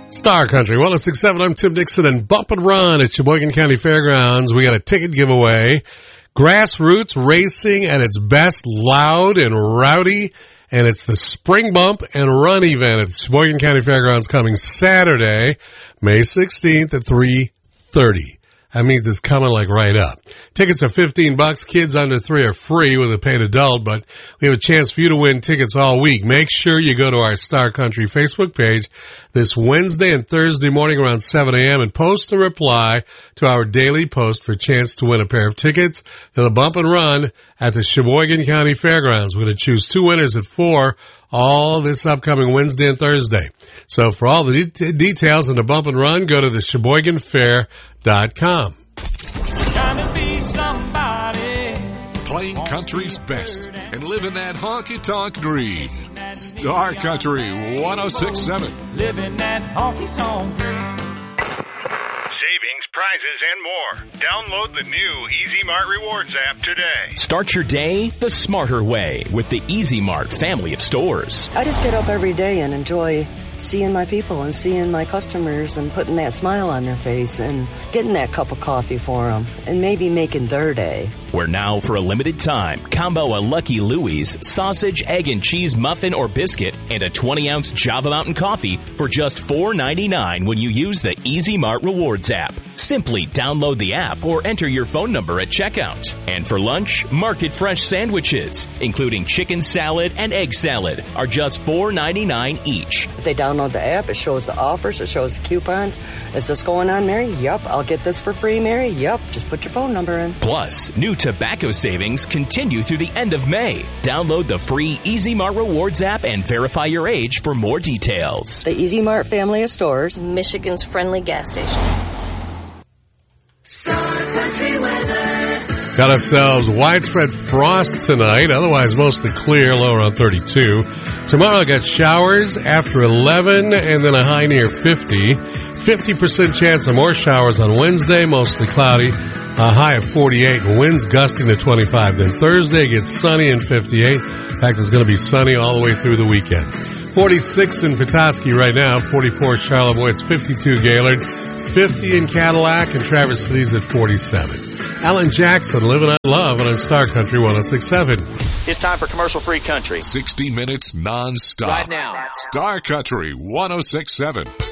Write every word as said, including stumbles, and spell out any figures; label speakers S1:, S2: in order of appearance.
S1: Star Country one oh six point seven. I'm Tim Dixon, and Bump and Run at Sheboygan County Fairgrounds. We got a ticket giveaway. Grassroots racing at its best, loud and rowdy, and it's the Spring Bump and Run event at Sheboygan County Fairgrounds coming Saturday, May sixteenth at three thirty. That means it's coming like right up. Tickets are fifteen bucks. Kids under three are free with a paid adult, but we have a chance for you to win tickets all week. Make sure you go to our Star Country Facebook page this Wednesday and Thursday morning around seven a.m. and post a reply to our daily post for a chance to win a pair of tickets to the Bump and Run at the Sheboygan County Fairgrounds. We're going to choose two winners at four all this upcoming Wednesday and Thursday. So for all the de- details on the Bump and Run, go to the Sheboygan Fair dot com.
S2: Playing country's best and living that honky-tonk dream. Star Country one oh six point seven.
S3: Living that honky-tonk dream.
S4: Savings, prizes, and more. Download the new Easy Mart Rewards app today.
S5: Start your day the smarter way with the Easy Mart family of stores.
S6: I just get up every day and enjoy seeing my people and seeing my customers and putting that smile on their face and getting that cup of coffee for them and maybe making their day.
S5: Where now, for a limited time, combo a Lucky Louie's sausage, egg, and cheese muffin or biscuit and a twenty-ounce Java Mountain coffee for just four ninety-nine when you use the Easy Mart Rewards app. Simply download the app or enter your phone number at checkout. And for lunch, Market Fresh sandwiches, including chicken salad and egg salad, are just four ninety-nine each.
S6: If they download the app, it shows the offers, it shows the coupons. Is this going on, Mary? Yup. I'll get this for free, Mary? Yup. Just put your phone number in.
S5: Plus, new tobacco savings continue through the end of May. Download the free Easy Mart Rewards app and verify your age for more details.
S6: The Easy Mart family of stores.
S7: Michigan's friendly gas station.
S8: Star Country weather.
S1: Got ourselves widespread frost tonight, otherwise mostly clear, low around thirty-two. Tomorrow got showers after eleven and then a high near fifty. fifty percent chance of more showers on Wednesday, mostly cloudy, a high of forty-eight, and winds gusting to twenty-five. Then Thursday gets sunny and fifty-eight. In fact, it's going to be sunny all the way through the weekend. forty-six in Petoskey right now, forty-four Charlevoix, it's fifty-two Gaylord, fifty in Cadillac, and Traverse City's at forty-seven. Alan Jackson, Living on Love on Star Country one oh six point seven.
S9: It's time for commercial-free country.
S2: sixty minutes non-stop.
S9: Right now.
S2: Star Country one oh six point seven.